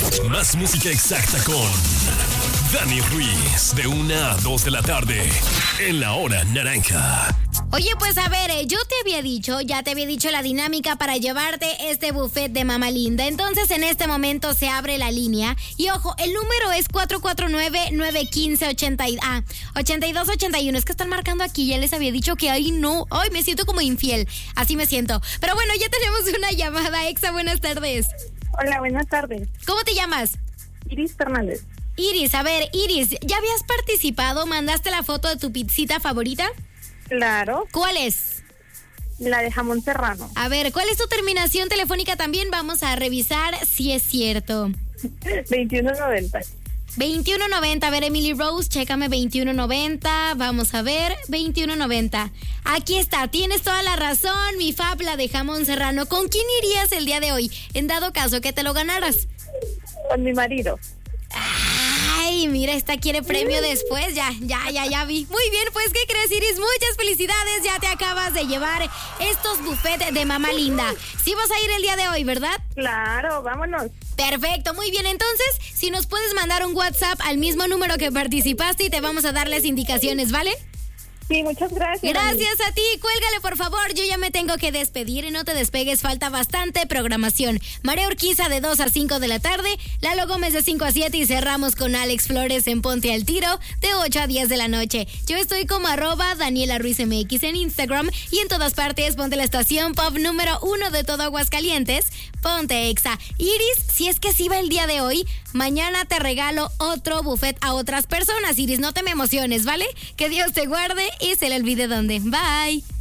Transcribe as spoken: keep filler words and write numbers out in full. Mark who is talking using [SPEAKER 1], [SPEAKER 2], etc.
[SPEAKER 1] Más música exacta con Dani Ruiz, de una a dos de la tarde, en La Hora Naranja.
[SPEAKER 2] Oye, pues a ver, eh, yo te había dicho, ya te había dicho la dinámica para llevarte este buffet de Mama Linda. Entonces, en este momento se abre la línea. Y ojo, el número es cuatro cuatro nueve, nueve uno cinco, ochenta, ah, ochenta y dos ochenta y uno. Es que están marcando aquí, ya les había dicho que ahí no. Ay, me siento como infiel. Así me siento. Pero bueno, ya tenemos una llamada. Exa, buenas tardes.
[SPEAKER 3] Hola, buenas tardes.
[SPEAKER 2] ¿Cómo te llamas?
[SPEAKER 3] Iris Fernández.
[SPEAKER 2] Iris, a ver, Iris, ¿ya habías participado? ¿Mandaste la foto de tu pizzita favorita?
[SPEAKER 3] Claro.
[SPEAKER 2] ¿Cuál es?
[SPEAKER 3] La de jamón serrano.
[SPEAKER 2] A ver, ¿cuál es tu terminación telefónica también? Vamos a revisar si es cierto.
[SPEAKER 3] veintiuno noventa.
[SPEAKER 2] veintiuno noventa, a ver, Emily Rose, chécame veintiuno noventa, vamos a ver, veintiuno noventa. Aquí está, tienes toda la razón, mi fab, la de jamón serrano. ¿Con quién irías el día de hoy, en dado caso que te lo ganaras?
[SPEAKER 3] Con mi marido.
[SPEAKER 2] Ay, mira, esta quiere premio después, ya, ya, ya, ya vi. Muy bien, pues, ¿qué crees, Iris? Muchas felicidades, ya te acabas de llevar estos buffets de Mama Linda. Sí vas a ir el día de hoy, ¿verdad?
[SPEAKER 3] Claro, vámonos.
[SPEAKER 2] Perfecto, muy bien, entonces, si nos puedes mandar un WhatsApp al mismo número que participaste y te vamos a dar las indicaciones, ¿vale?
[SPEAKER 3] Sí, muchas gracias.
[SPEAKER 2] Gracias a ti, cuélgale por favor, yo ya me tengo que despedir y no te despegues, falta bastante programación. María Urquiza de dos a cinco de la tarde, Lalo Gómez de cinco a siete y cerramos con Alex Flores en Ponte al Tiro de ocho a diez de la noche. Yo estoy como arroba Daniela Ruiz M X en Instagram y en todas partes ponte la estación pop número uno de todo Aguascalientes, Ponte Exa. Iris, si es que sí va el día de hoy, mañana te regalo otro buffet a otras personas. Iris, no te me emociones, ¿vale? Que Dios te guarde y se le olvide dónde. Bye.